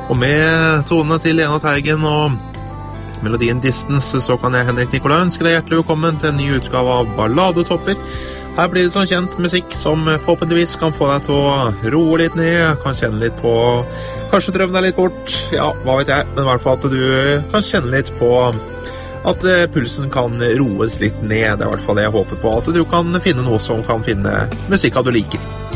Og med tonene til Lena Teigen og melodien Distance, så kan jeg, Henrik Nicolai, ønske deg hjertelig velkommen til en ny utgave av Balladetopper. Her blir det sånn kjent musikk som forhåpentligvis kan få deg til å roe litt ned, kan kjenne litt på, kanskje drømme deg litt bort, ja, hva vet jeg, men i hvert fall at du kan kjenne litt på at pulsen kan roes litt ned. Det er i hvert fall det jeg håper på, at du kan finne noe som kan finne musikk du liker.